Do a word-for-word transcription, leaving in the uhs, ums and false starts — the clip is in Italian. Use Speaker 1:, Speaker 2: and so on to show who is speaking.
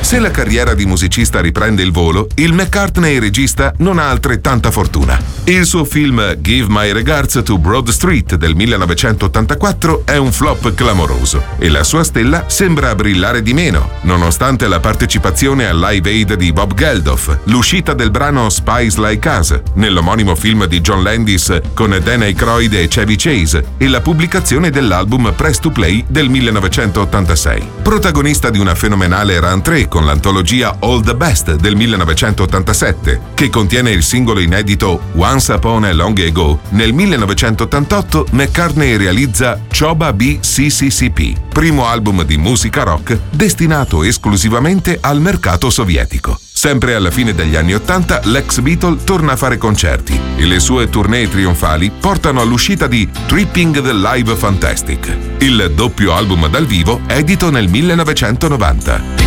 Speaker 1: Se la carriera di musicista riprende il volo, il McCartney regista non ha altrettanta fortuna. Il suo film Give My Regards to Broad Street del millenovecentottantaquattro è un flop clamoroso e la sua stella sembra brillare di meno, nonostante la partecipazione al Live Aid di Bob Geldof, l'uscita del brano Spies Like Us nell'omonimo film di John Landis con Dan Aykroyd e Chevy Chase e la pubblicazione dell'album Press to Play del millenovecentottantasei. Protagonista di una fenomenale run tre con l'antologia All the Best del millenovecentottantasette, che contiene il singolo inedito Once Upon a Long Ago, nel millenovecentottantotto McCartney realizza Choba B C C C P, primo album di musica rock destinato esclusivamente al mercato sovietico. Sempre alla fine degli anni Ottanta l'ex Beatle torna a fare concerti e le sue tournée trionfali portano all'uscita di Tripping the Live Fantastic, il doppio album dal vivo edito nel millenovecentonovanta.